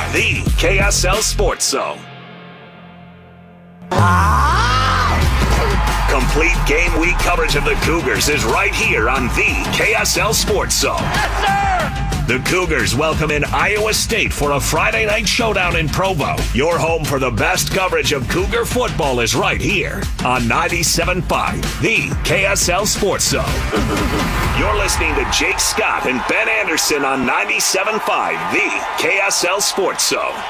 the KSL Sports Zone. Complete game week coverage of the Cougars is right here on the KSL Sports Zone. Yes, sir! The Cougars welcome in Iowa State for a Friday night showdown in Provo. Your home for the best coverage of Cougar football is right here on 97.5, the KSL Sports Zone. You're listening to Jake Scott and Ben Anderson on 97.5, the KSL Sports Zone.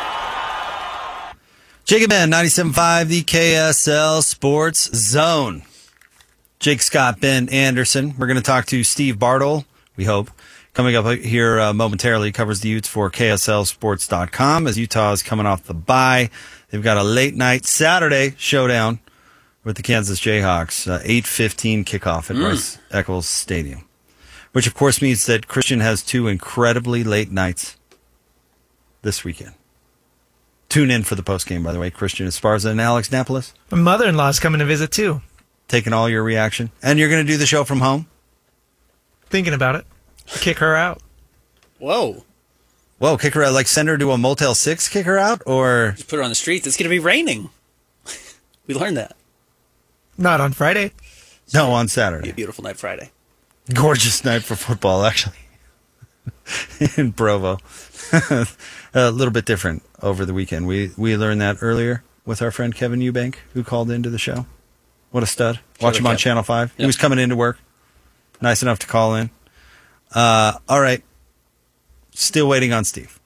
Jake and Ben, 97.5, the KSL Sports Zone. Jake Scott, Ben Anderson. We're going to talk to Steve Bartle, we hope. Coming up here momentarily, covers the Utes for KSLSports.com as Utah is coming off the bye. They've got a late night Saturday showdown with the Kansas Jayhawks, 8:15 kickoff at Rice Eccles Stadium, which of course means that Christian has two incredibly late nights this weekend. Tune in for the postgame, by the way. Christian Esparza and Alex Napolis. My mother-in-law's coming to visit too. Taking all your reaction. And you're going to do the show from home? Thinking about it. Kick her out. Whoa, kick her out. Like send her to a Motel 6, kick her out? Or just put her on the streets. It's going to be raining. We learned that. Not on Friday. No, on Saturday. Be a beautiful night Friday. Gorgeous night for football, actually. In Provo. A little bit different over the weekend. We learned that earlier with our friend Kevin Eubank, who called into the show. What a stud. Watch him on Channel 5. Yep. He was coming into work. Nice enough to call in. All right. Still waiting on Steve.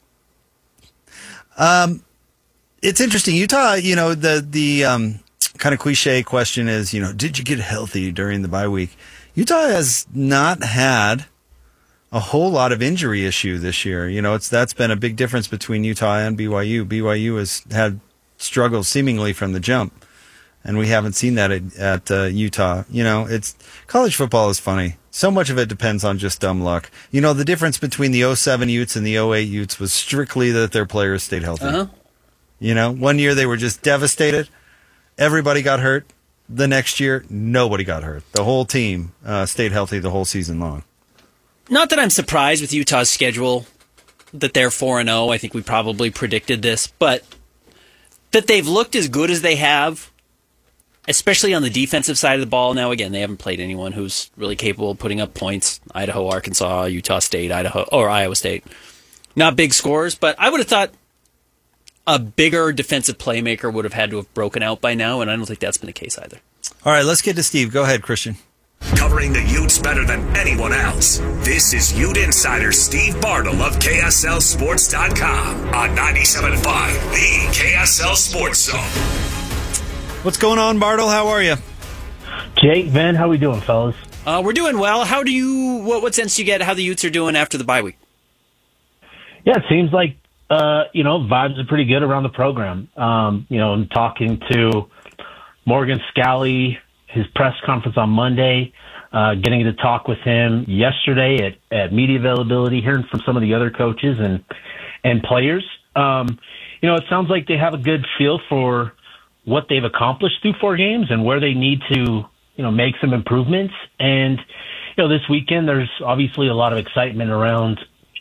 It's interesting. Utah, the kind of cliche question is, did you get healthy during the bye week? Utah has not had a whole lot of injury issue this year. That's been a big difference between Utah and BYU. BYU has had struggles seemingly from the jump, and we haven't seen that at Utah. It's college football is funny. So much of it depends on just dumb luck. The difference between the 07 Utes and the 08 Utes was strictly that their players stayed healthy. Uh-huh. One year they were just devastated. Everybody got hurt. The next year, nobody got hurt. The whole team stayed healthy the whole season long. Not that I'm surprised with Utah's schedule that they're 4-0. I think we probably predicted this, but that they've looked as good as they have, especially on the defensive side of the ball. Now, again, they haven't played anyone who's really capable of putting up points. Idaho, Arkansas, Utah State, Iowa State. Not big scores, but I would have thought a bigger defensive playmaker would have had to have broken out by now, and I don't think that's been the case either. All right, let's get to Steve. Go ahead, Christian. Covering the Utes better than anyone else. This is Ute Insider Steve Bartle of KSLSports.com on 97.5, the KSL Sports Zone. What's going on, Bartle? How are you? Jake, Ben, how we doing, fellas? We're doing well. What sense do you get how the Utes are doing after the bye week? Yeah, it seems like, vibes are pretty good around the program. I'm talking to Morgan Scally, his press conference on Monday, getting to talk with him yesterday at media availability, hearing from some of the other coaches and players. It sounds like they have a good feel for what they've accomplished through 4 games and where they need to, make some improvements. And, this weekend, there's obviously a lot of excitement around,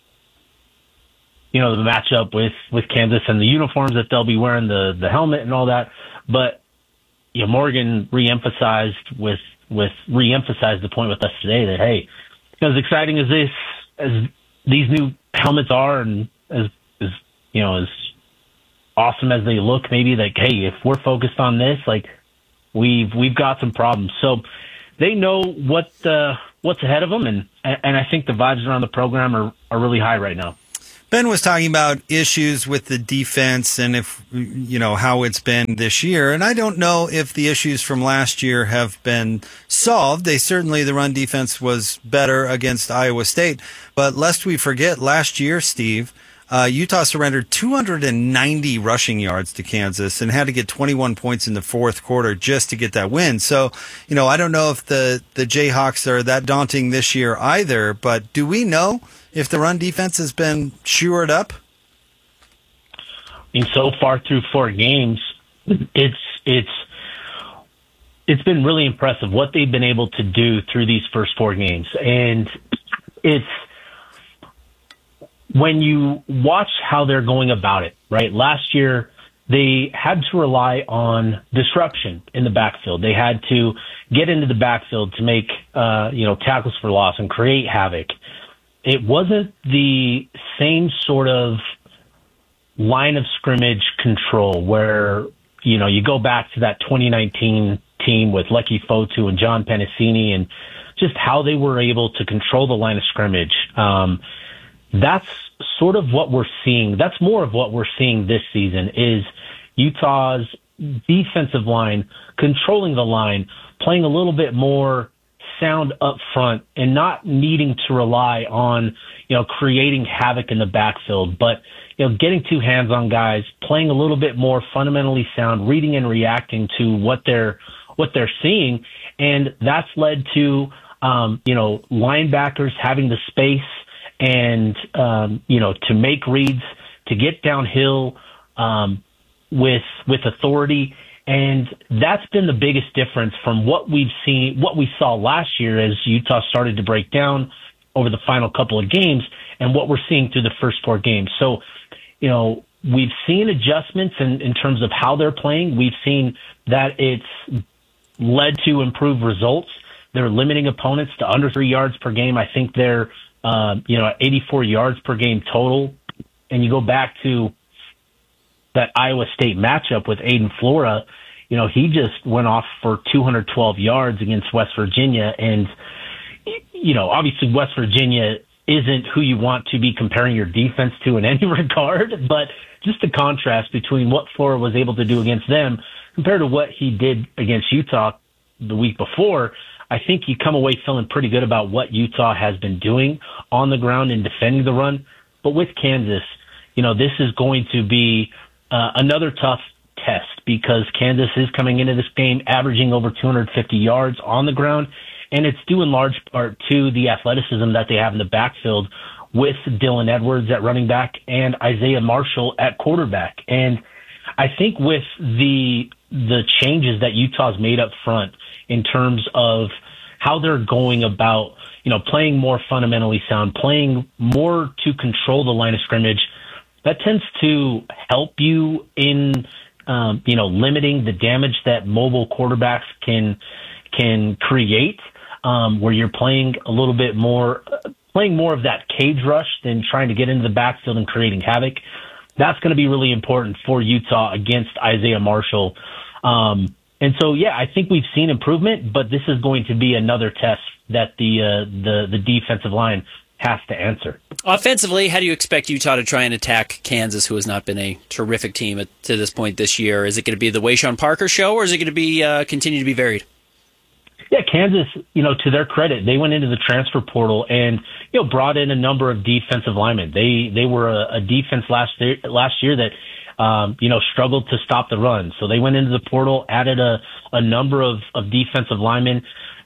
the matchup with Kansas and the uniforms that they'll be wearing, the helmet and all that. But, Morgan reemphasized the point with us today that, hey, as exciting as these new helmets are and as awesome as they look, maybe like, hey, if we're focused on this, like we've got some problems. So they know what's ahead of them, and I think the vibes around the program are really high right now. Ben was talking about issues with the defense and how it's been this year. And I don't know if the issues from last year have been solved. The run defense was better against Iowa State. But lest we forget, last year, Steve, Utah surrendered 290 rushing yards to Kansas and had to get 21 points in the fourth quarter just to get that win. So, I don't know if the Jayhawks are that daunting this year either, but do we know if the run defense has been shored up? So far through 4 games, it's been really impressive what they've been able to do through these first 4 games. And it's when you watch how they're going about it, right? Last year, they had to rely on disruption in the backfield. They had to get into the backfield to make, tackles for loss and create havoc. It wasn't the same sort of line of scrimmage control where, you go back to that 2019 team with Leki Fotu and John Pennicini and just how they were able to control the line of scrimmage. That's sort of what we're seeing. That's more of what we're seeing this season is Utah's defensive line controlling the line, playing a little bit more sound up front and not needing to rely on, creating havoc in the backfield, but, getting two hands on guys, playing a little bit more fundamentally sound, reading and reacting to what they're seeing. And that's led to, linebackers having the space and, to make reads, to get downhill, with authority. And that's been the biggest difference from what we saw last year as Utah started to break down over the final couple of games and what we're seeing through the first four games. So, we've seen adjustments in terms of how they're playing. We've seen that it's led to improved results. They're limiting opponents to under 3 yards per game. I think they're, at 84 yards per game total. And you go back to that Iowa State matchup with Aiden Flora, he just went off for 212 yards against West Virginia. And, obviously West Virginia isn't who you want to be comparing your defense to in any regard, but just the contrast between what Flora was able to do against them compared to what he did against Utah the week before, I think you come away feeling pretty good about what Utah has been doing on the ground in defending the run. But with Kansas, this is going to be another tough test because Kansas is coming into this game averaging over 250 yards on the ground, and it's due in large part to the athleticism that they have in the backfield with Dylan Edwards at running back and Isaiah Marshall at quarterback. And I think with the changes that Utah's made up front in terms of how they're going about, playing more fundamentally sound, playing more to control the line of scrimmage, that tends to help you in, limiting the damage that mobile quarterbacks can create, where you're playing a little bit more, playing more of that cage rush than trying to get into the backfield and creating havoc. That's going to be really important for Utah against Isaiah Marshall. And so, I think we've seen improvement, but this is going to be another test that the defensive line has to answer. Offensively, how do you expect Utah to try and attack Kansas, who has not been a terrific team to this point this year? Is it going to be the Wayshawn Parker show, or is it going to be continue to be varied? Yeah, Kansas, to their credit, they went into the transfer portal and, brought in a number of defensive linemen. They were a defense last year that, struggled to stop the run. So they went into the portal, added a number of defensive linemen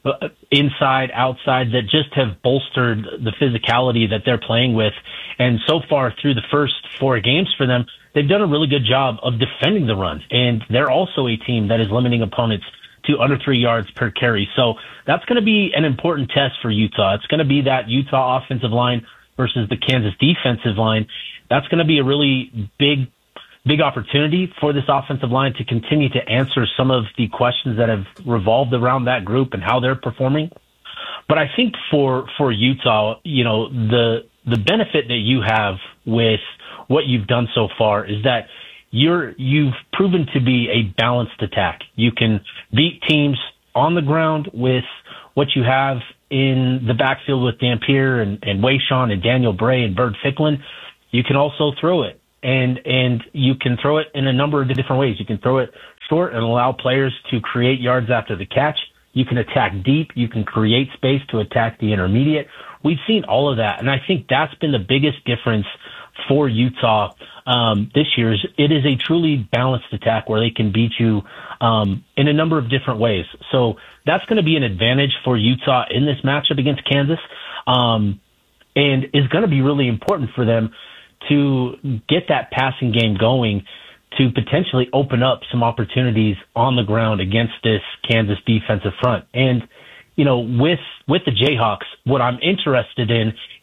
inside, outside that just have bolstered the physicality that they're playing with. And so far through the first 4 games for them, they've done a really good job of defending the run. And they're also a team that is limiting opponents to under 3 yards per carry. So that's going to be an important test for Utah. It's going to be that Utah offensive line versus the Kansas defensive line. That's going to be a really big opportunity for this offensive line to continue to answer some of the questions that have revolved around that group and how they're performing. But I think for Utah, the benefit that you have with what you've done so far is that you've proven to be a balanced attack. You can beat teams on the ground with what you have in the backfield with Dampier and Wayshawn and Daniel Bray and Bird Ficklin. You can also throw it. And you can throw it in a number of different ways. You can throw it short and allow players to create yards after the catch. You can attack deep. You can create space to attack the intermediate. We've seen all of that, and I think that's been the biggest difference for Utah this year. It is a truly balanced attack where they can beat you in a number of different ways. So that's going to be an advantage for Utah in this matchup against Kansas, and is going to be really important for them to get that passing game going to potentially open up some opportunities on the ground against this Kansas defensive front. And, with the Jayhawks, what I'm interested in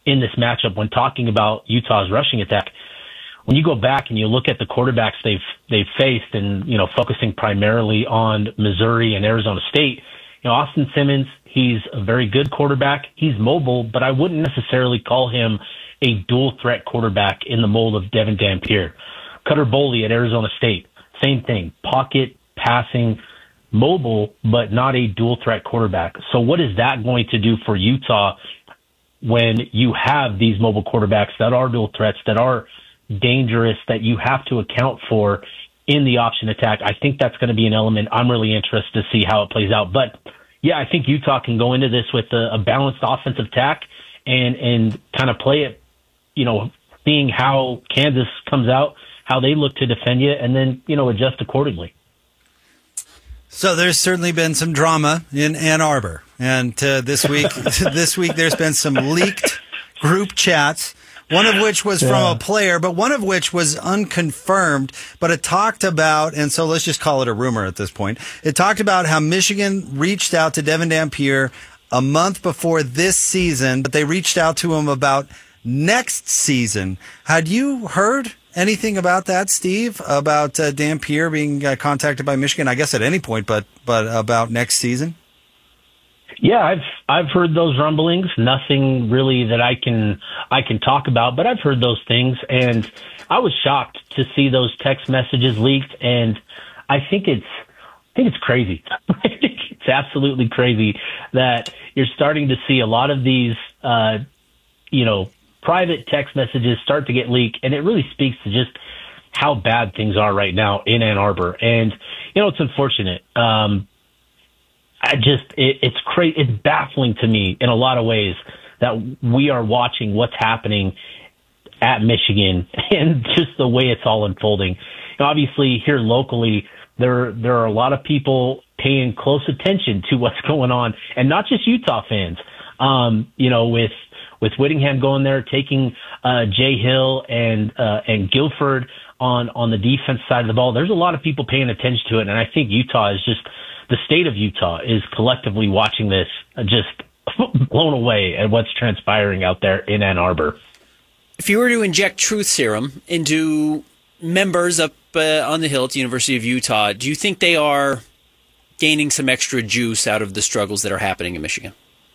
in this matchup when talking about Utah's rushing attack. When you go back and you look at the quarterbacks they've faced, and focusing primarily on Missouri and Arizona State, Austin Simmons, he's a very good quarterback. He's mobile, but I wouldn't necessarily call him a dual threat quarterback in the mold of Devin Dampier. Cutter Boley at Arizona State, same thing, pocket passing, mobile, but not a dual threat quarterback. So what is that going to do for Utah when you have these mobile quarterbacks that are dual threats, that are dangerous, that you have to account for in the option attack? I think that's going to be an element I'm really interested to see how it plays out. But yeah, I think Utah can go into this with a balanced offensive attack and kind of play it, seeing how Kansas comes out, how they look to defend you, and then, adjust accordingly. So there's certainly been some drama in Ann Arbor, and this week there's been some leaked group chats, one of which was from a player, but one of which was unconfirmed, but it talked about, and so let's just call it a rumor at this point. It talked about how Michigan reached out to Devin Dampier a month before this season, but they reached out to him about next season. Had you heard anything about that, Steve, about Dampier being contacted by Michigan? I guess at any point, but about next season? Yeah, I've heard those rumblings. Nothing really that I can talk about, but I've heard those things, and I was shocked to see those text messages leaked, and I think it's crazy. I think it's absolutely crazy that you're starting to see a lot of these, private text messages start to get leaked, and it really speaks to just how bad things are right now in Ann Arbor. And it's unfortunate. It's crazy. It's baffling to me in a lot of ways that we are watching what's happening at Michigan and just the way it's all unfolding. Obviously, here locally, there are a lot of people paying close attention to what's going on, and not just Utah fans. With Whittingham going there, taking Jay Hill and Guilford on the defense side of the ball, there's a lot of people paying attention to it, and I think the state of Utah is collectively watching this, just blown away at what's transpiring out there in Ann Arbor. If you were to inject truth serum into members up on the Hill at the University of Utah, do you think they are gaining some extra juice out of the struggles that are happening in Michigan?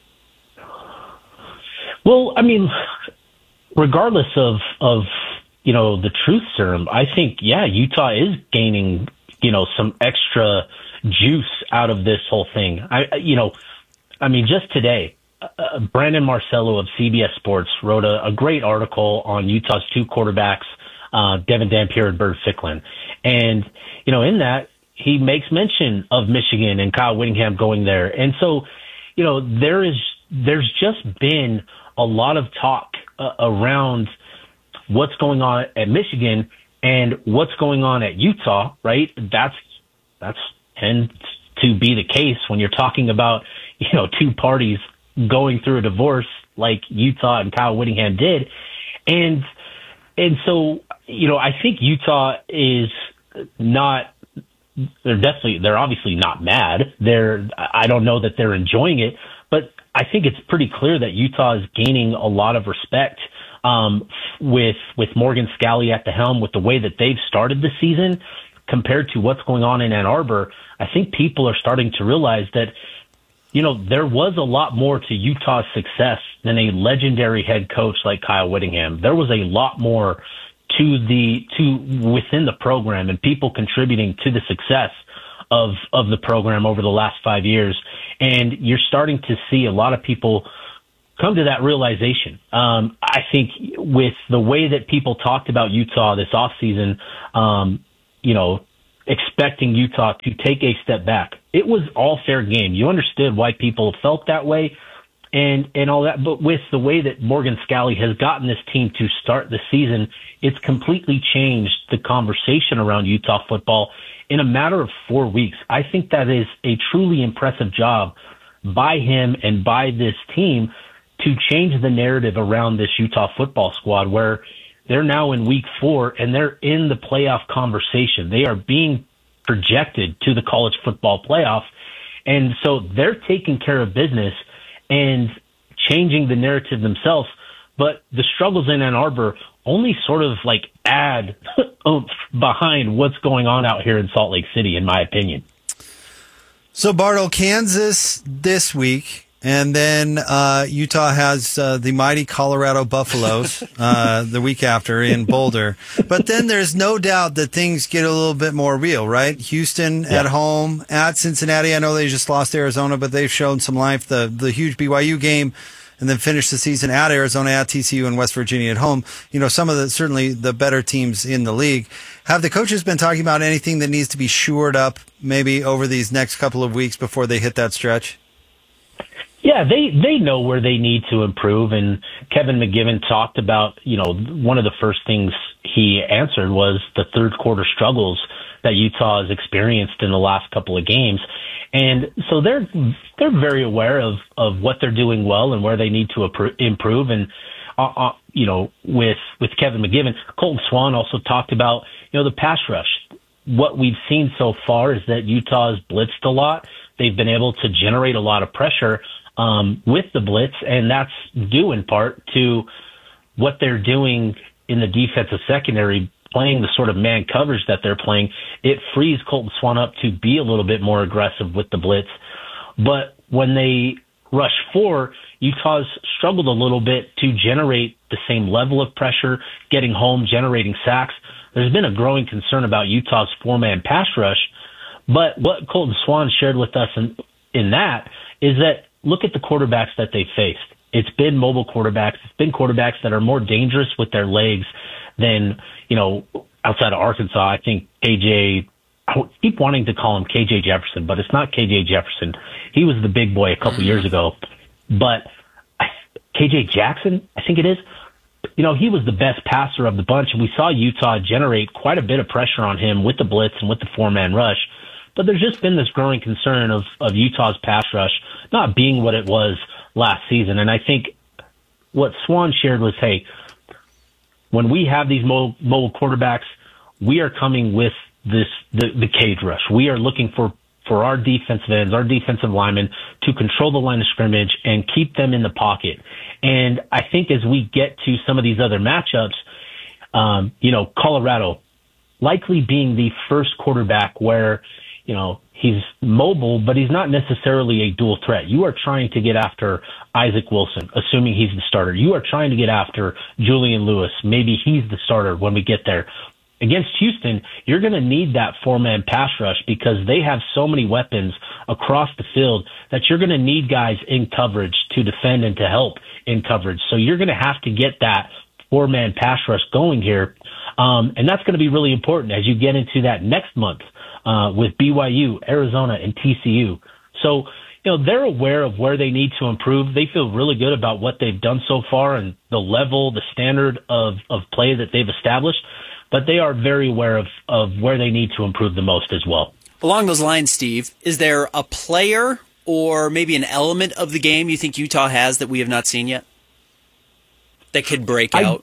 Well, I mean, regardless of the truth serum, I think, Utah is gaining, some extra juice out of this whole thing. Just today, Brandon Marcello of CBS Sports wrote a great article on Utah's two quarterbacks, Devin Dampier and Bert Ficklin. And, in that, he makes mention of Michigan and Kyle Whittingham going there. And so, there's just been a lot of talk around what's going on at Michigan and what's going on at Utah, right? That's tends to be the case when you're talking about, two parties going through a divorce like Utah and Kyle Whittingham did. And so, I think Utah is not, they're obviously not mad. I don't know that they're enjoying it, but I think it's pretty clear that Utah is gaining a lot of respect with Morgan Scalley at the helm, with the way that they've started the season compared to what's going on in Ann Arbor. I think people are starting to realize that, there was a lot more to Utah's success than a legendary head coach like Kyle Whittingham. There was a lot more within the program and people contributing to the success of the program over the last 5 years. And you're starting to see a lot of people come to that realization. I think with the way that people talked about Utah this offseason, expecting Utah to take a step back, it was all fair game. You understood why people felt that way and all that. But with the way that Morgan Scalley has gotten this team to start the season, it's completely changed the conversation around Utah football in a matter of 4 weeks. I think that is a truly impressive job by him and by this team to change the narrative around this Utah football squad, where they're now in week 4 and they're in the playoff conversation. They are being projected to the college football playoff. And so they're taking care of business and changing the narrative themselves. but the struggles in Ann Arbor only sort of like add oomph behind what's going on out here in Salt Lake City, in my opinion. So, Bartle, Kansas this week, and then Utah has the mighty Colorado Buffaloes the week after in Boulder. But then there's no doubt that things get a little bit more real, right? Houston at home, at Cincinnati. I know they just lost Arizona, but they've shown some life. The huge BYU game, and then finish the season at Arizona, at TCU, and West Virginia at home. Some of certainly the better teams in the league. Have the coaches been talking about anything that needs to be shored up maybe over these next couple of weeks before they hit that stretch? Yeah, they know where they need to improve, and Kevin McGiven talked about, one of the first things he answered was the third quarter struggles that Utah has experienced in the last couple of games. And so they're very aware of what they're doing well and where they need to improve. And, with Kevin McGiven, Colton Swan also talked about, the pass rush. What we've seen so far is that Utah has blitzed a lot. They've been able to generate a lot of pressure with the blitz, and that's due in part to what they're doing in the defensive secondary, playing the sort of man coverage that they're playing. It frees Colton Swan up to be a little bit more aggressive with the blitz. But when they rush 4, Utah's struggled a little bit to generate the same level of pressure, getting home, generating sacks. There's been a growing concern about Utah's 4-man pass rush. But what Colton Swan shared with us in that is that look at the quarterbacks that they faced. It's been mobile quarterbacks. It's been quarterbacks that are more dangerous with their legs than, outside of Arkansas. I think I keep wanting to call him KJ Jefferson, but it's not KJ Jefferson. He was the big boy a couple years ago. But KJ Jackson, I think it is, he was the best passer of the bunch, and we saw Utah generate quite a bit of pressure on him with the blitz and with the 4-man rush. But there's just been this growing concern of Utah's pass rush not being what it was last season. And I think what Swan shared was, hey, when we have these mobile quarterbacks, we are coming with the cage rush. We are looking for our defensive ends, our defensive linemen, to control the line of scrimmage and keep them in the pocket. And I think as we get to some of these other matchups, Colorado likely being the first quarterback where, he's mobile, but he's not necessarily a dual threat. You are trying to get after Isaac Wilson, assuming he's the starter. You are trying to get after Julian Lewis. Maybe he's the starter when we get there. Against Houston, you're going to need that 4-man pass rush because they have so many weapons across the field that you're going to need guys in coverage to defend and to help in coverage. So you're going to have to get that 4-man pass rush going here. And that's going to be really important as you get into that next month with BYU, Arizona, and TCU. So, they're aware of where they need to improve. They feel really good about what they've done so far and the level, the standard of play that they've established. But they are very aware of where they need to improve the most as well. Along those lines, Steve, is there a player or maybe an element of the game you think Utah has that we have not seen yet that could break out?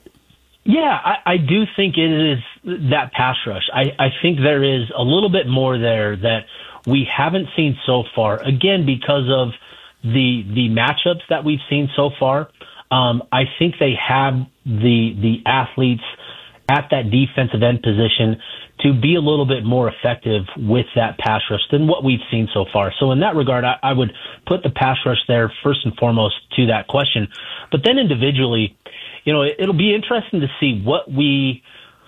I do think it is that pass rush. I think there is a little bit more there that we haven't seen so far. Again, because of the matchups that we've seen so far. I think they have the athletes at that defensive end position to be a little bit more effective with that pass rush than what we've seen so far. So in that regard, I would put the pass rush there first and foremost to that question. But then individually, it'll be interesting to see what we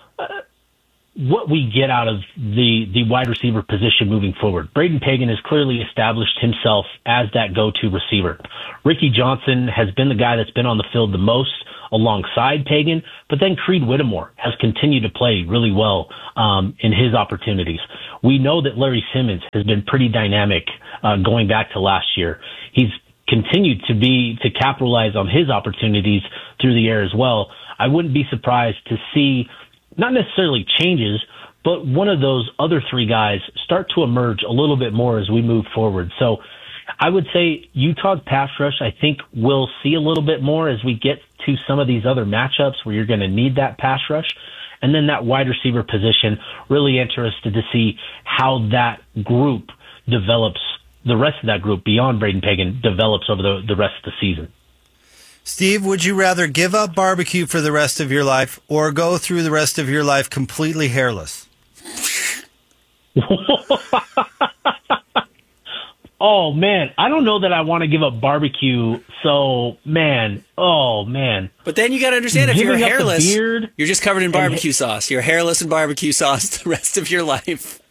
get out of the wide receiver position moving forward. Braden Pagan has clearly established himself as that go-to receiver. Ricky Johnson has been the guy that's been on the field the most alongside Pagan, but then Creed Whittemore has continued to play really well in his opportunities. We know that Larry Simmons has been pretty dynamic going back to last year. He's continued to capitalize on his opportunities through the air as well. I wouldn't be surprised to see not necessarily changes, but one of those other three guys start to emerge a little bit more as we move forward. So I would say Utah's pass rush, I think we'll see a little bit more as we get to some of these other matchups where you're going to need that pass rush. And then that wide receiver position, really interested to see how that group develops, the rest of that group beyond Braden Pagan develops over the rest of the season. Steve, would you rather give up barbecue for the rest of your life or go through the rest of your life completely hairless? Oh, man. I don't know that I want to give up barbecue. So, man. Oh, man. But then you got to understand, if you're Giving up the hairless, beard you're just covered in barbecue sauce. You're hairless in barbecue sauce the rest of your life.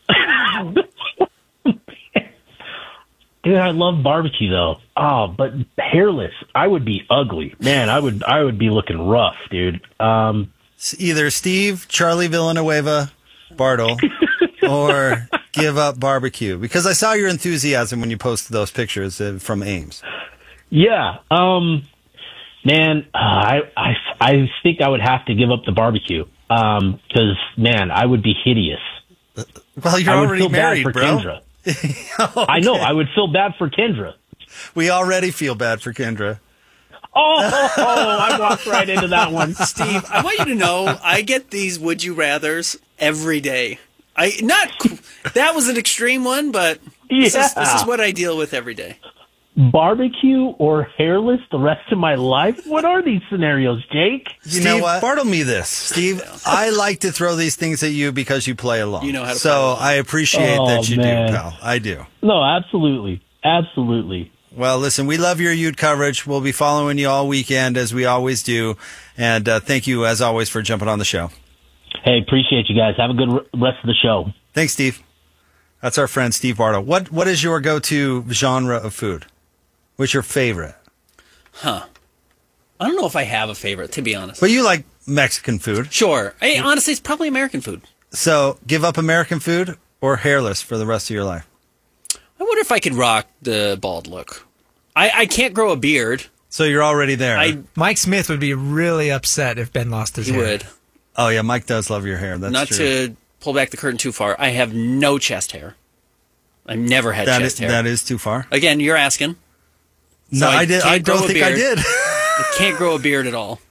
Dude, I love barbecue, though. Oh, but hairless, I would be ugly. Man, I would be looking rough, dude. Either Steve, Charlie Villanueva, Bartle, or give up barbecue. Because I saw your enthusiasm when you posted those pictures from Ames. Yeah. Man, I think I would have to give up the barbecue. Because, man, I would be hideous. Well, you're I would already feel married, bad for bro. Kendra. Okay. I know. I would feel bad for Kendra. We already feel bad for Kendra. Oh, I walked right into that one. Steve, I want you to know, I get these would you rathers every day. That was an extreme one, but this is what I deal with every day. Barbecue or hairless the rest of my life? What are these scenarios, Jake? You know what? Bartle me this. Steve, I like to throw these things at you because you play along. You know how to so play along. I appreciate that you man. do, pal. I do. No, absolutely. Absolutely. Well, listen, we love your Ute coverage. We'll be following you all weekend, as we always do. And thank you, as always, for jumping on the show. Hey, appreciate you guys. Have a good rest of the show. Thanks, Steve. That's our friend Steve Bartle. What is your go-to genre of food? What's your favorite? I don't know if I have a favorite, to be honest. But you like Mexican food. Sure. Honestly, it's probably American food. So give up American food or hairless for the rest of your life? I wonder if I could rock the bald look. I can't grow a beard. So you're already there. Mike Smith would be really upset if Ben lost his He hair. would. Oh, yeah, Mike does love your hair. That's Not true. to pull back the curtain too far, I have no chest hair. I've never had chest hair. That is too far. Again, you're asking. No, So I did. I don't think I did. I can't grow a beard at all.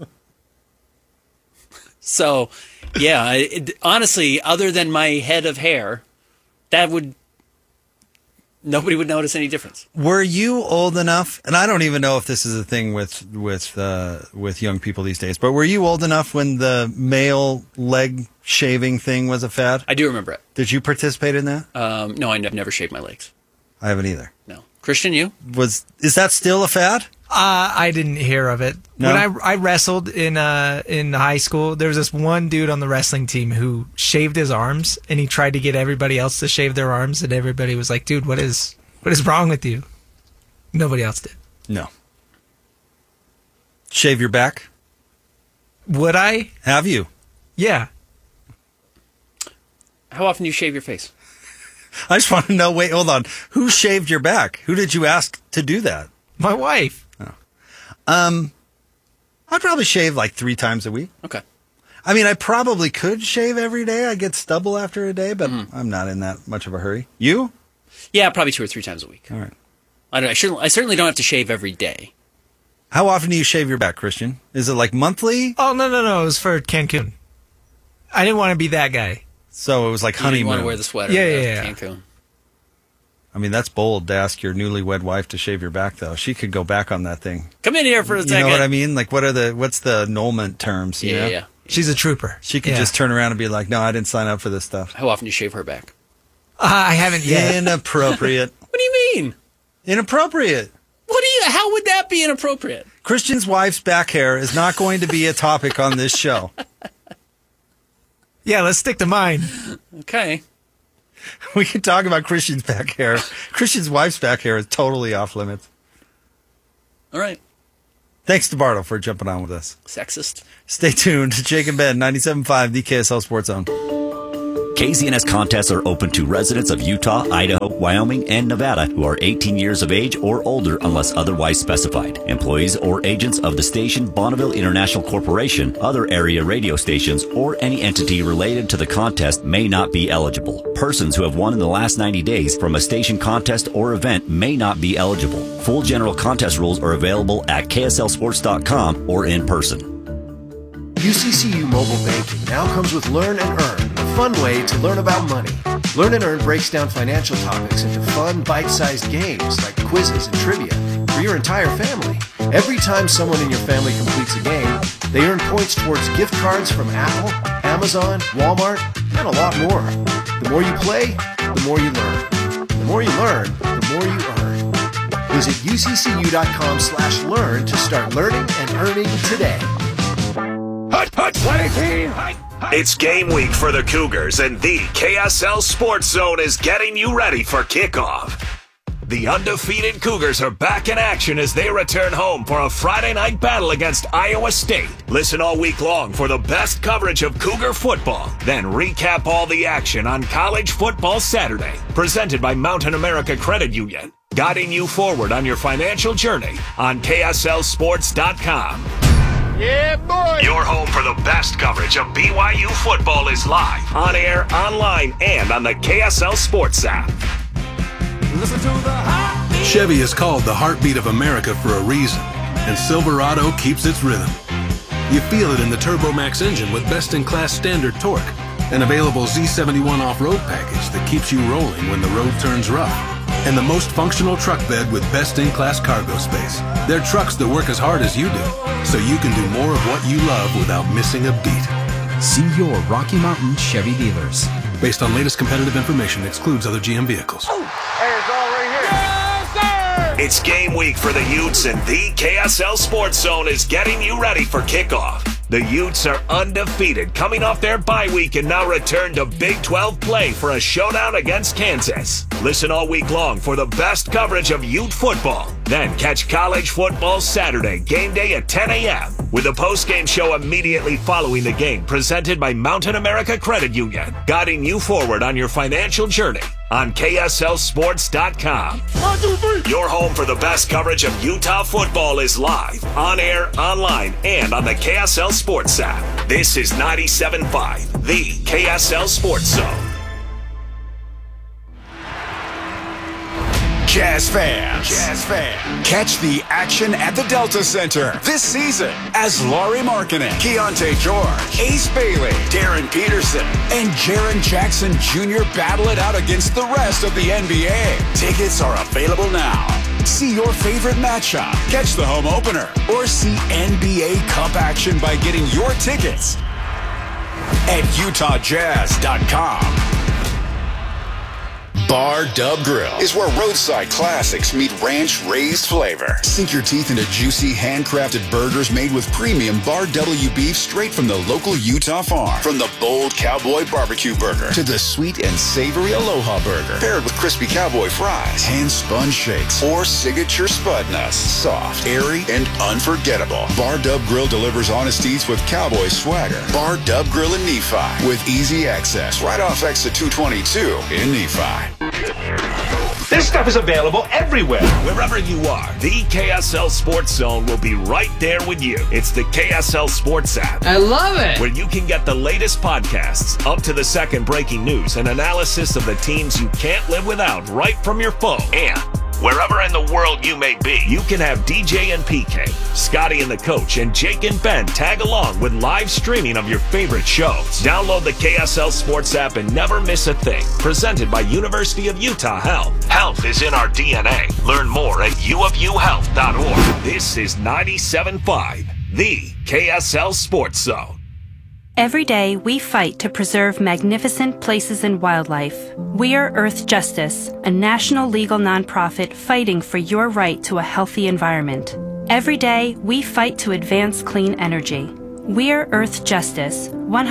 So, yeah, honestly, other than my head of hair, nobody would notice any difference. Were you old enough? And I don't even know if this is a thing with young people these days. But were you old enough when the male leg shaving thing was a fad? I do remember it. Did you participate in that? No, I've never shaved my legs. I haven't either. No, Christian, you? Is that still a fad? I didn't hear of it. No? When I wrestled in high school, there was this one dude on the wrestling team who shaved his arms, and he tried to get everybody else to shave their arms, and everybody was like, "Dude, what is wrong with you?" Nobody else did. No. Shave your back? Would I? Have you? Yeah. How often do you shave your face? I just want to know. Wait, hold on. Who shaved your back? Who did you ask to do that? My wife. I'd probably shave like 3 times a week. Okay. I mean, I probably could shave every day. I get stubble after a day, but I'm not in that much of a hurry. You? Yeah, probably 2 or 3 times a week. All right. I certainly don't have to shave every day. How often do you shave your back, Christian? Is it like monthly? Oh, no. It was for Cancun. I didn't want to be that guy. So it was like You didn't honeymoon. want to wear the sweater. Yeah. Cancun. I mean, that's bold to ask your newlywed wife to shave your back, though. She could go back on that thing. Come in here for a You second. know what I mean? Like, what's the annulment terms? You know? Yeah. She's a trooper. She could Yeah. just turn around and be like, no, I didn't sign up for this stuff. How often do you shave her back? I haven't yet. Inappropriate. What do you mean? Inappropriate. How would that be inappropriate? Christian's wife's back hair is not going to be a topic on this show. Yeah, let's stick to mine. Okay. We can talk about Christian's back hair. Christian's wife's back hair is totally off limits. All right. Thanks to Bartle for jumping on with us. Sexist. Stay tuned to Jake and Ben, 97.5, the KSL Sports Zone. KZNS contests are open to residents of Utah, Idaho, Wyoming, and Nevada who are 18 years of age or older unless otherwise specified. Employees or agents of the station Bonneville International Corporation, other area radio stations, or any entity related to the contest may not be eligible. Persons who have won in the last 90 days from a station contest or event may not be eligible. Full general contest rules are available at kslsports.com or in person. UCCU Mobile Banking now comes with Learn and Earn, a fun way to learn about money. Learn and Earn breaks down financial topics into fun, bite-sized games like quizzes and trivia for your entire family. Every time someone in your family completes a game, they earn points towards gift cards from Apple, Amazon, Walmart, and a lot more. The more you play, the more you learn. The more you learn, the more you earn. Visit uccu.com/learn to start learning and earning today. It's game week for the Cougars, and the KSL Sports Zone is getting you ready for kickoff. The undefeated Cougars are back in action as they return home for a Friday night battle against Iowa State. Listen all week long for the best coverage of Cougar football. Then recap all the action on College Football Saturday, presented by Mountain America Credit Union, guiding you forward on your financial journey on KSLSports.com. Yeah, boy! Your home for the best coverage of BYU football is live, on air, online, and on the KSL Sports app. Listen to the heartbeat. Chevy is called the heartbeat of America for a reason, and Silverado keeps its rhythm. You feel it in the TurboMax engine with best-in-class standard torque, an available Z71 off-road package that keeps you rolling when the road turns rough, and the most functional truck bed with best-in-class cargo space. They're trucks that work as hard as you do, so you can do more of what you love without missing a beat. See your Rocky Mountain Chevy dealers. Based on latest competitive information, excludes other GM vehicles. It's game week for the Utes, and the KSL Sports Zone is getting you ready for kickoff. The Utes are undefeated, coming off their bye week and now return to Big 12 play for a showdown against Kansas. Listen all week long for the best coverage of Ute football. Then catch College Football Saturday, game day at 10 a.m. with a post-game show immediately following the game, presented by Mountain America Credit Union, guiding you forward on your financial journey on KSLSports.com. 1, 2, 3. Your home for the best coverage of Utah football is live, on air, online, and on the KSL Sports app. This is 97.5, the KSL Sports Zone. Jazz fans, catch the action at the Delta Center this season as Lauri Markkanen, Keontae George, Ace Bailey, Darren Peterson, and Jaren Jackson Jr. battle it out against the rest of the NBA. Tickets are available now. See your favorite matchup, catch the home opener, or see NBA Cup action by getting your tickets at UtahJazz.com. Bar Dub Grill is where roadside classics meet ranch-raised flavor. Sink your teeth into juicy, handcrafted burgers made with premium Bar W beef straight from the local Utah farm. From the bold cowboy barbecue burger to the sweet and savory Aloha burger, paired with crispy cowboy fries, hand-spun shakes, or signature spud nuts. Soft, airy, and unforgettable. Bar Dub Grill delivers honest eats with cowboy swagger. Bar Dub Grill in Nephi with easy access right off exit 222 in Nephi. This stuff is available everywhere. Wherever you are, the KSL Sports Zone will be right there with you. It's the KSL Sports app. I love it. Where you can get the latest podcasts, up to the second breaking news, and analysis of the teams you can't live without right from your phone. And wherever in the world you may be, you can have DJ and PK, Scotty and the Coach, and Jake and Ben tag along with live streaming of your favorite shows. Download the KSL Sports app and never miss a thing. Presented by University of Utah Health. Health is in our DNA. Learn more at uofuhealth.org. This is 97.5, the KSL Sports Zone. Every day, we fight to preserve magnificent places and wildlife. We are Earth Justice, a national legal nonprofit fighting for your right to a healthy environment. Every day, we fight to advance clean energy. We are Earth Justice,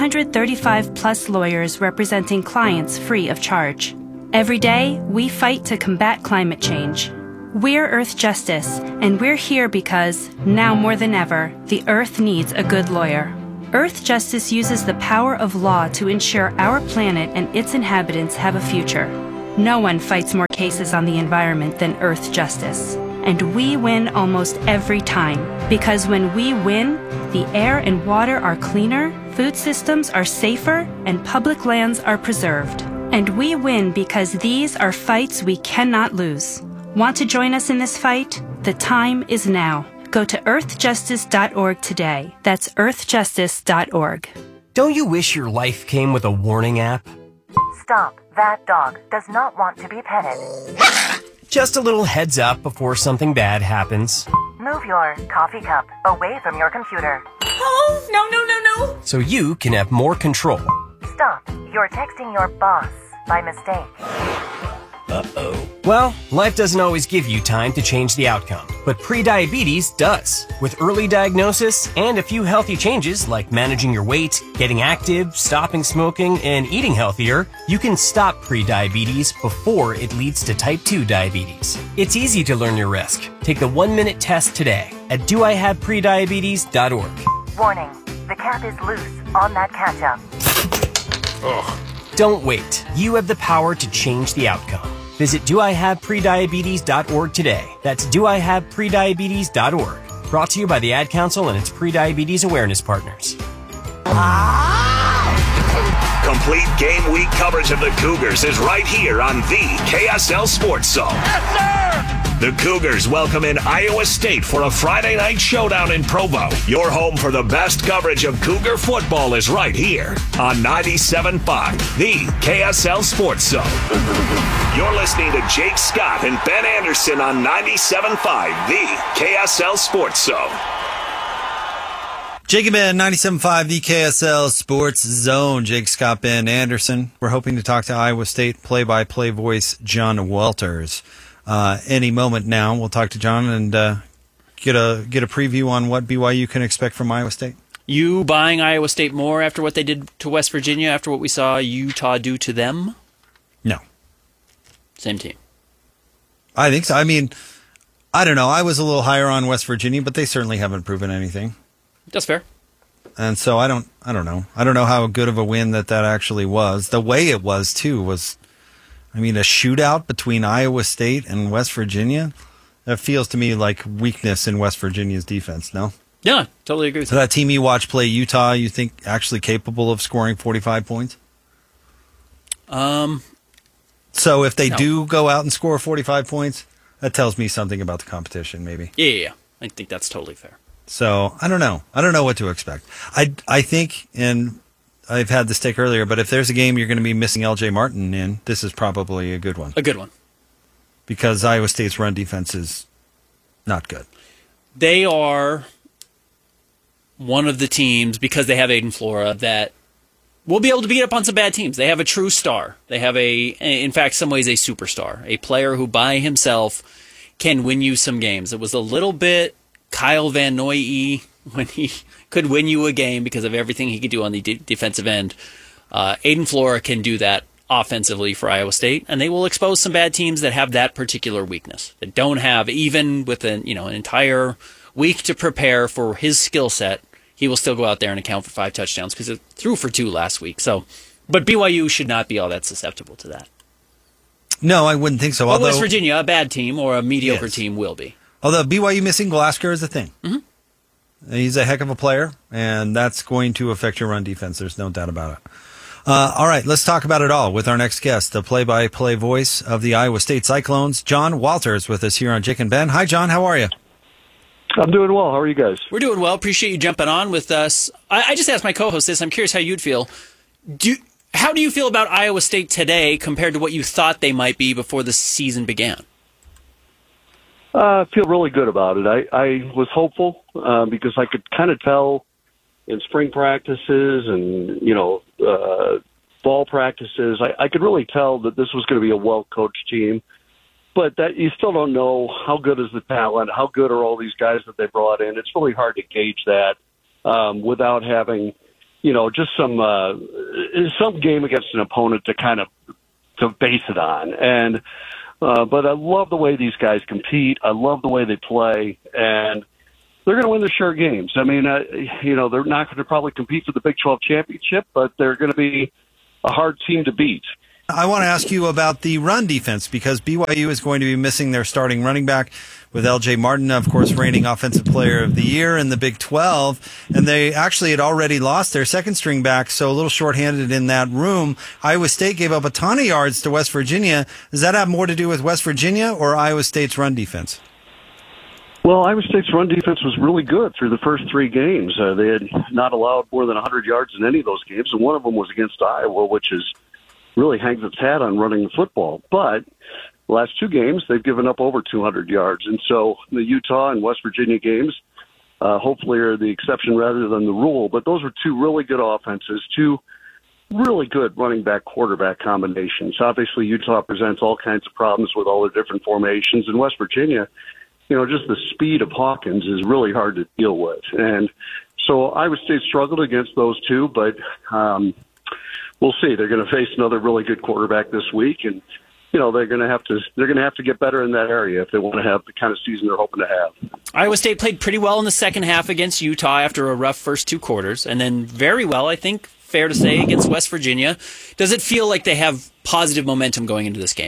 135-plus lawyers representing clients free of charge. Every day, we fight to combat climate change. We're Earth Justice, and we're here because, now more than ever, the Earth needs a good lawyer. Earth Justice uses the power of law to ensure our planet and its inhabitants have a future. No one fights more cases on the environment than Earth Justice. And we win almost every time. Because when we win, the air and water are cleaner, food systems are safer, and public lands are preserved. And we win because these are fights we cannot lose. Want to join us in this fight? The time is now. Go to earthjustice.org today. That's earthjustice.org. Don't you wish your life came with a warning app? Stop. That dog does not want to be petted. Just a little heads up before something bad happens. Move your coffee cup away from your computer. Oh, no. So you can have more control. Stop. You're texting your boss by mistake. Uh-oh. Well, life doesn't always give you time to change the outcome, but prediabetes does. With early diagnosis and a few healthy changes like managing your weight, getting active, stopping smoking, and eating healthier, you can stop prediabetes before it leads to type 2 diabetes. It's easy to learn your risk. Take the 1-minute test today at doihaveprediabetes.org. Warning. The cap is loose on that ketchup. Don't wait. You have the power to change the outcome. Visit doihaveprediabetes.org today. That's doihaveprediabetes.org. Brought to you by the Ad Council and its prediabetes awareness partners. Complete game week coverage of the Cougars is right here on the KSL Sports Zone. Yes, sir! The Cougars welcome in Iowa State for a Friday night showdown in Provo. Your home for the best coverage of Cougar football is right here on 97.5, the KSL Sports Zone. You're listening to Jake Scott and Ben Anderson on 97.5, the KSL Sports Zone. Jake and Ben, 97.5, the KSL Sports Zone. Jake Scott, Ben Anderson. We're hoping to talk to Iowa State play-by-play voice John Walters. Any moment now, we'll talk to John and get a preview on what BYU can expect from Iowa State. You buying Iowa State more after what they did to West Virginia, after what we saw Utah do to them? No. Same team. I think so. I mean, I don't know. I was a little higher on West Virginia, but they certainly haven't proven anything. That's fair. And so I don't know. I don't know how good of a win that actually was. The way it was, too, was, I mean, a shootout between Iowa State and West Virginia. That feels to me like weakness in West Virginia's defense, no? Yeah, totally agree with that. So that team you watch play Utah, you think actually capable of scoring 45 points? So if they do go out and score 45 points, that tells me something about the competition, maybe. Yeah. I think that's totally fair. So I don't know. I don't know what to expect. I think, and I've had this take earlier, but if there's a game you're going to be missing LJ Martin in, this is probably a good one. A good one. Because Iowa State's run defense is not good. They are one of the teams, because they have Aiden Flora, that will be able to beat up on some bad teams. They have a true star. They have in fact, some ways a superstar. A player who by himself can win you some games. It was a little bit Kyle Van Noy when he could win you a game because of everything he could do on the defensive end. Aiden Flora can do that offensively for Iowa State, and they will expose some bad teams that have that particular weakness, that don't have, even with an entire week to prepare for his skill set, he will still go out there and account for 5 touchdowns because it threw for 2 last week. But BYU should not be all that susceptible to that. No, I wouldn't think so. Although West Virginia, a bad team or a mediocre team, will be. Although BYU missing Glasgow is a thing. Mm-hmm. He's a heck of a player, and that's going to affect your run defense. There's no doubt about it. All right, let's talk about it all with our next guest, the play-by-play voice of the Iowa State Cyclones, John Walters, with us here on Jake and Ben. Hi, John. How are you? I'm doing well. How are you guys? We're doing well. Appreciate you jumping on with us. I just asked my co-host this. I'm curious how you'd feel. How do you feel about Iowa State today compared to what you thought they might be before the season began? I feel really good about it. I was hopeful because I could kind of tell in spring practices and, fall practices, I could really tell that this was going to be a well-coached team. But that you still don't know how good is the talent, how good are all these guys that they brought in. It's really hard to gauge that without having, just some game against an opponent to kind of to base it on. And but I love the way these guys compete. I love the way they play, and they're going to win the sure games. I mean, they're not going to probably compete for the Big 12 championship, but they're going to be a hard team to beat. I want to ask you about the run defense because BYU is going to be missing their starting running back with LJ Martin, of course, reigning Offensive Player of the Year in the Big 12. And they actually had already lost their second string back, so a little shorthanded in that room. Iowa State gave up a ton of yards to West Virginia. Does that have more to do with West Virginia or Iowa State's run defense? Well, Iowa State's run defense was really good through the first 3 games. They had not allowed more than 100 yards in any of those games, and one of them was against Iowa, which is really hangs its hat on running the football. But the last two games, they've given up over 200 yards. And so the Utah and West Virginia games hopefully are the exception rather than the rule. But those were two really good offenses, two really good running back-quarterback combinations. Obviously, Utah presents all kinds of problems with all the different formations. In West Virginia, just the speed of Hawkins is really hard to deal with. And so Iowa State struggled against those two, but we'll see. They're going to face another really good quarterback this week, and they're going to have to get better in that area if they want to have the kind of season they're hoping to have. Iowa State played pretty well in the second half against Utah after a rough first two quarters, and then very well, I think, fair to say, against West Virginia. Does it feel like they have positive momentum going into this game?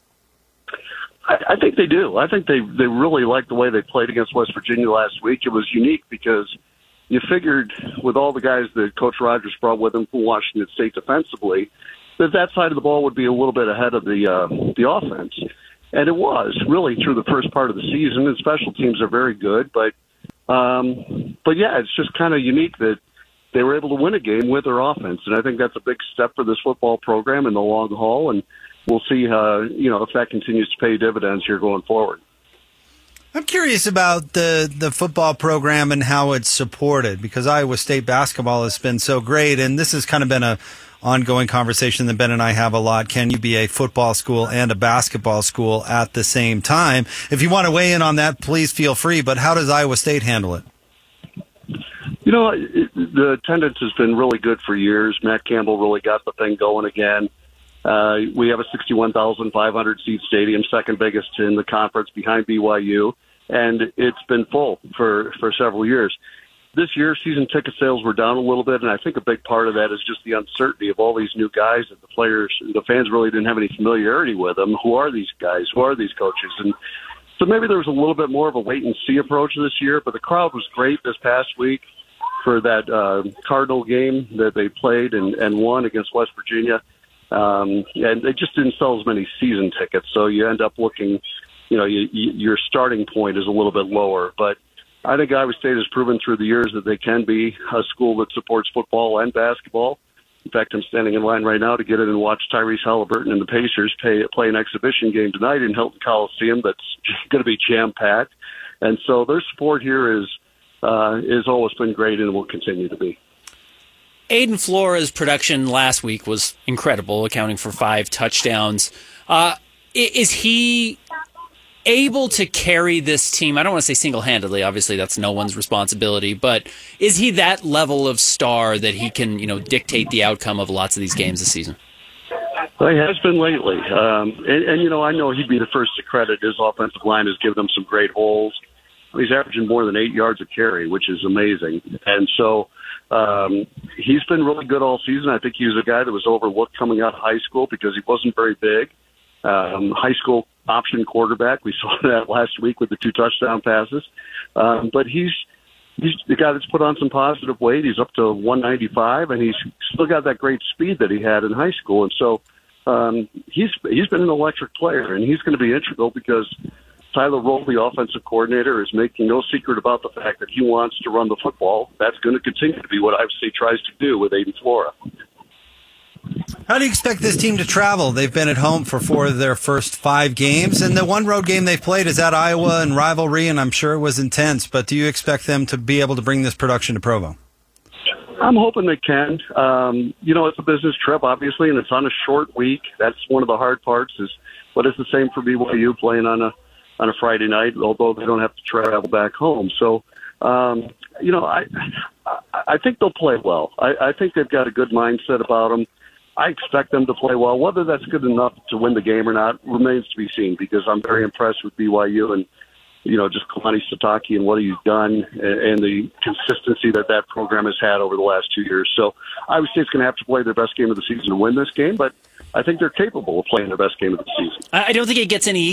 I think they do. I think they really like the way they played against West Virginia last week. It was unique because you figured with all the guys that Coach Rogers brought with him from Washington State defensively, that side of the ball would be a little bit ahead of the offense. And it was really through the first part of the season, and special teams are very good. But yeah, it's just kind of unique that they were able to win a game with their offense. And I think that's a big step for this football program in the long haul. And we'll see if that continues to pay dividends here going forward. I'm curious about the football program and how it's supported, because Iowa State basketball has been so great, and this has kind of been a ongoing conversation that Ben and I have a lot. Can you be a football school and a basketball school at the same time? If you want to weigh in on that, please feel free, but how does Iowa State handle it? The attendance has been really good for years. Matt Campbell really got the thing going again. We have a 61,500 seat stadium, second biggest in the conference behind BYU, and it's been full for several years. This year, season ticket sales were down a little bit, and I think a big part of that is just the uncertainty of all these new guys that the fans really didn't have any familiarity with them. Who are these guys? Who are these coaches? And so maybe there was a little bit more of a wait-and-see approach this year, but the crowd was great this past week for that Cardinal game that they played and won against West Virginia. And they just didn't sell as many season tickets, so you end up looking, your starting point is a little bit lower. But I think Iowa State has proven through the years that they can be a school that supports football and basketball. In fact, I'm standing in line right now to get in and watch Tyrese Halliburton and the Pacers play an exhibition game tonight in Hilton Coliseum that's going to be jam-packed. And so their support here is always been great and will continue to be. Aiden Flora's production last week was incredible, accounting for 5 touchdowns. Is he able to carry this team? I don't want to say single-handedly. Obviously, that's no one's responsibility. But is he that level of star that he can, dictate the outcome of lots of these games this season? Well, he has been lately. I know he'd be the first to credit his offensive line has given him some great holes. He's averaging more than 8 yards a carry, which is amazing. And so he's been really good all season. I think he was a guy that was overlooked coming out of high school because he wasn't very big. High school option quarterback. We saw that last week with the 2 touchdown passes. But he's the guy that's put on some positive weight. He's up to 195, and he's still got that great speed that he had in high school. And so he's been an electric player, and he's going to be integral because Tyler Roll, the offensive coordinator, is making no secret about the fact that he wants to run the football. That's going to continue to be what Iowa State tries to do with Aiden Flora. How do you expect this team to travel? They've been at home for 4 of their first 5 games, and the one road game they've played is at Iowa and rivalry, and I'm sure it was intense, but do you expect them to be able to bring this production to Provo? I'm hoping they can. It's a business trip, obviously, and it's on a short week. That's one of the hard parts, but it's the same for BYU playing on a Friday night, although they don't have to travel back home. So, I think they'll play well. I think they've got a good mindset about them. I expect them to play well. Whether that's good enough to win the game or not remains to be seen, because I'm very impressed with BYU and, just Kalani Sitake and what he's done and the consistency that program has had over the last 2 years. So Iowa State's going to have to play their best game of the season to win this game, but I think they're capable of playing their best game of the season. I don't think it gets any